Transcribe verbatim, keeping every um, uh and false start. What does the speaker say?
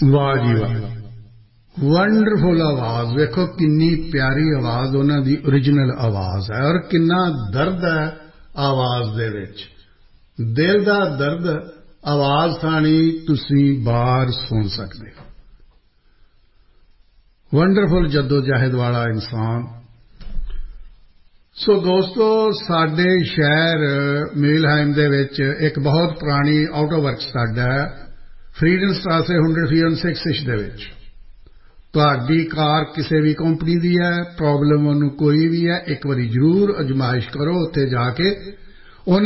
ਵਾਹ ਜੀ ਵਾਹ, ਵੰਡਰਫੁਲ ਆਵਾਜ਼। ਵੇਖੋ ਕਿੰਨੀ ਪਿਆਰੀ ਆਵਾਜ਼ ਉਹਨਾਂ ਦੀ ਓਰੀਜਨਲ ਆਵਾਜ਼ ਹੈ, ਔਰ ਕਿੰਨਾ ਦਰਦ ਹੈ ਆਵਾਜ਼ ਦੇ ਵਿੱਚ, ਦਿਲ ਦਾ ਦਰਦ। ਆਵਾਜ਼ ਥਾਣੀ ਤੁਸੀਂ ਬਾਹਰ ਸੁਣ ਸਕਦੇ ਹੋ। ਵੰਡਰਫੁਲ ਜੱਦੋ-ਜਹਿਦ ਵਾਲਾ ਇਨਸਾਨ। ਸੋ ਦੋਸਤੋ, ਸਾਡੇ ਸ਼ਹਿਰ ਮੇਲਹਾਈਮ ਦੇ ਵਿੱਚ ਇੱਕ ਬਹੁਤ ਪੁਰਾਣੀ ਆਟੋ ਵਰਕ ਸਾਡਾ ਹੈ, ਫਰੀਡਨ ਸਟ੍ਰਾਸੇ ਇੱਕ ਸੌ ਛਿਆਨਵੇਂ ਦੇ ਵਿੱਚ। ਤੁਹਾਡੀ ਕਾਰ ਕਿਸੇ ਵੀ ਕੰਪਨੀ ਦੀ ਹੈ, ਪ੍ਰੋਬਲਮ ਉਹਨੂੰ ਕੋਈ ਵੀ ਹੈ, ਇੱਕ ਵਾਰੀ ਜ਼ਰੂਰ ਅਜਮਾਇਸ਼ ਕਰੋ ਉੱਥੇ ਜਾ ਕੇ,